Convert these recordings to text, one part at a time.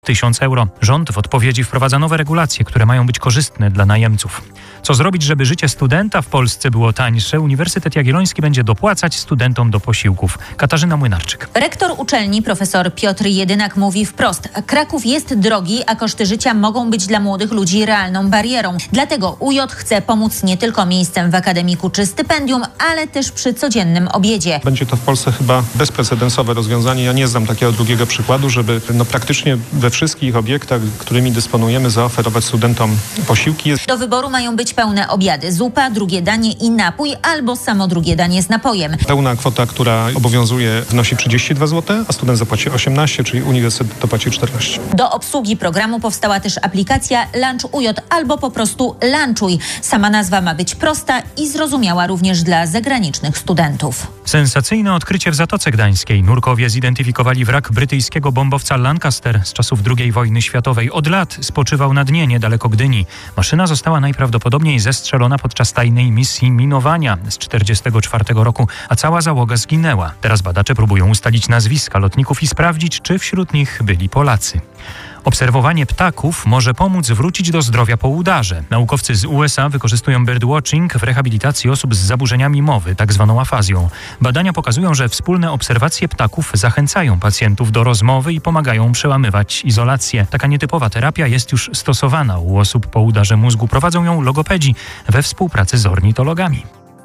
1000 euro. Rząd w odpowiedzi wprowadza nowe regulacje, które mają być korzystne dla najemców. Co zrobić, żeby życie studenta w Polsce było tańsze? Uniwersytet Jagielloński będzie dopłacać studentom do posiłków. Katarzyna Młynarczyk. Rektor uczelni profesor Piotr Jedynak mówi wprost: Kraków jest drogi, a koszty życia mogą być dla młodych ludzi realną barierą. Dlatego UJ chce pomóc nie tylko miejscem w akademiku czy stypendium, ale też przy codziennym obiedzie. Będzie to w Polsce chyba bezprecedensowe rozwiązanie. Ja nie znam takiego drugiego przykładu, żeby praktycznie we wszystkich obiektach, którymi dysponujemy, zaoferować studentom posiłki. Do wyboru mają być pełne obiady, zupa, drugie danie i napój, albo samo drugie danie z napojem. Pełna kwota, która obowiązuje, wynosi 32 zł, a student zapłaci 18, czyli uniwersytet dopłaci 14. Do obsługi programu powstała też aplikacja Lunch UJ albo po prostu Lunchuj. Sama nazwa ma być prosta i zrozumiała również dla zagranicznych studentów. Sensacyjne odkrycie w Zatoce Gdańskiej. Nurkowie zidentyfikowali wrak brytyjskiego bombowca Lancaster z czasów II wojny światowej. Od lat spoczywał na dnie niedaleko Gdyni. Maszyna została najprawdopodobniej zestrzelona podczas tajnej misji minowania z 1944 roku, a cała załoga zginęła. Teraz badacze próbują ustalić nazwiska lotników i sprawdzić, czy wśród nich byli Polacy. Obserwowanie ptaków może pomóc wrócić do zdrowia po udarze. Naukowcy z USA wykorzystują birdwatching w rehabilitacji osób z zaburzeniami mowy, tzw. afazją. Badania pokazują, że wspólne obserwacje ptaków zachęcają pacjentów do rozmowy i pomagają przełamywać izolację. Taka nietypowa terapia jest już stosowana u osób po udarze mózgu. Prowadzą ją logopedzi we współpracy z ornitologami.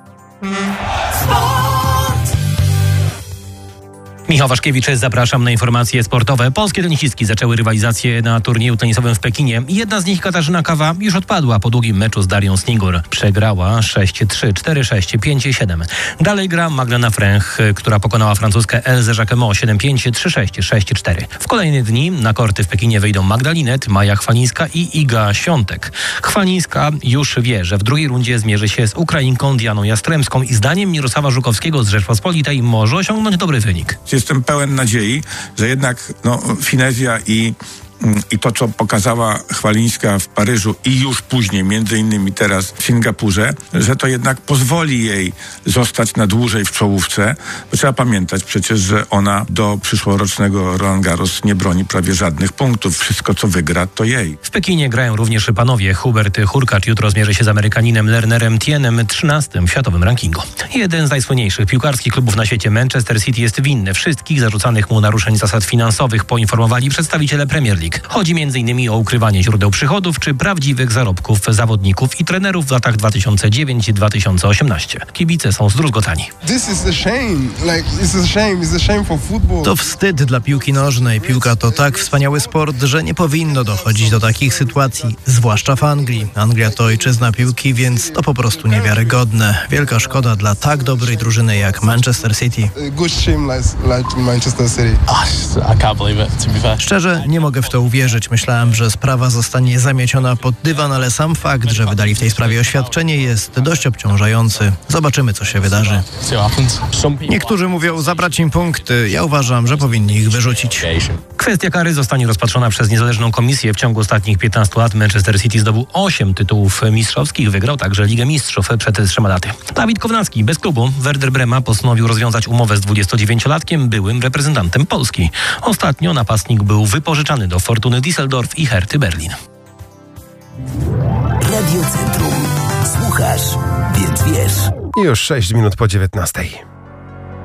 Michał Waszkiewicz, zapraszam na informacje sportowe. Polskie tenisistki zaczęły rywalizację na turnieju tenisowym w Pekinie. Jedna z nich, Katarzyna Kawa, już odpadła po długim meczu z Darią Snigur. Przegrała 6-3, 4-6, 5-7. Dalej gra Magdalena Fręch, która pokonała francuskę Elzę Jacquemot 7-5, 3-6, 6-4. W kolejne dni na korty w Pekinie wejdą Magdalinet, Maja Chwalińska i Iga Świątek. Chwalińska już wie, że w drugiej rundzie zmierzy się z Ukrainką Dianą Jastremską i zdaniem Mirosława Żukowskiego z Rzeczpospolitej może osiągnąć dobry wynik. Jestem pełen nadziei, że jednak finezja i to, co pokazała Chwalińska w Paryżu i już później, między innymi teraz w Singapurze, że to jednak pozwoli jej zostać na dłużej w czołówce. Bo trzeba pamiętać przecież, że ona do przyszłorocznego Roland Garros nie broni prawie żadnych punktów. Wszystko, co wygra, to jej. W Pekinie grają również panowie. Hubert Hurkacz jutro zmierzy się z Amerykaninem Lernerem Tienem, 13. w światowym rankingu. Jeden z najsłynniejszych piłkarskich klubów na świecie, Manchester City, jest winny wszystkich zarzucanych mu naruszeń zasad finansowych, poinformowali przedstawiciele Premier League. Chodzi m.in. o ukrywanie źródeł przychodów czy prawdziwych zarobków zawodników i trenerów w latach 2009-2018. Kibice są zdruzgotani. To wstyd dla piłki nożnej. Piłka to tak wspaniały sport, że nie powinno dochodzić do takich sytuacji, zwłaszcza w Anglii. Anglia to ojczyzna piłki, więc to po prostu niewiarygodne. Wielka szkoda dla tak dobrej drużyny jak Manchester City. Szczerze, nie mogę w to uwierzyć. Myślałem, że sprawa zostanie zamieciona pod dywan, ale sam fakt, że wydali w tej sprawie oświadczenie, jest dość obciążający. Zobaczymy, co się wydarzy. Niektórzy mówią zabrać im punkty. Ja uważam, że powinni ich wyrzucić. Kwestia kary zostanie rozpatrzona przez niezależną komisję. W ciągu ostatnich 15 lat Manchester City zdobył 8 tytułów mistrzowskich. Wygrał także Ligę Mistrzów przed 3 laty. Dawid Kownacki bez klubu Werder Brema postanowił rozwiązać umowę z 29-latkiem, byłym reprezentantem Polski. Ostatnio napastnik był wypożyczany do Fortuny Düsseldorf i Herty Berlin. Radio Centrum. Słuchasz, więc wiesz. Już 6 minut po 19.